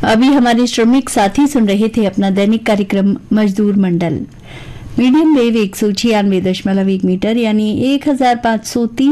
अभी हमारे श्रमिक साथी सुन रहे थे अपना दैनिक कार्यक्रम मजदूर मंडल। मीडियम वेव 196.1 मीटर यानी 1530